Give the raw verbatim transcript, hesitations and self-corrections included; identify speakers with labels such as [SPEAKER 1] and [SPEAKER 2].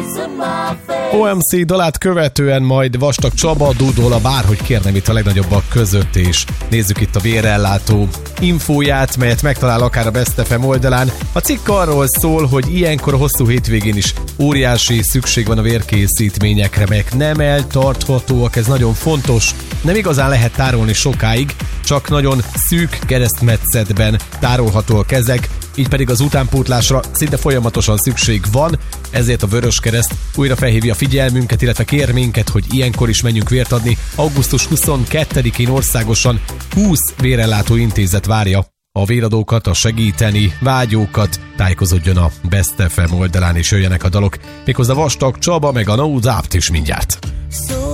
[SPEAKER 1] o em cé dalát követően majd Vastag Csaba dúdol a bárhogy kérnem itt a legnagyobbak között, és nézzük itt a vérellátó infóját, melyet megtalál akár a Best ef em oldalán. A cikk arról szól, hogy ilyenkor a hosszú hétvégén is óriási szükség van a vérkészítményekre, melyek nem eltarthatóak, ez nagyon fontos. Nem igazán lehet tárolni sokáig, csak nagyon szűk keresztmetszetben tárolhatóak ezek, így pedig az utánpótlásra szinte folyamatosan szükség van, ezért a Vöröskereszt újra felhívja a figyelmünket, illetve kér minket, hogy ilyenkor is menjünk vért adni. augusztus huszonkettedikén országosan húsz vérellátó intézet várja a véradókat, a segíteni vágyókat. Tájékozódjon a Best ef em oldalán, és jöjjenek a dalok, méghozzá Vastag Csaba meg a No Doubt is mindjárt.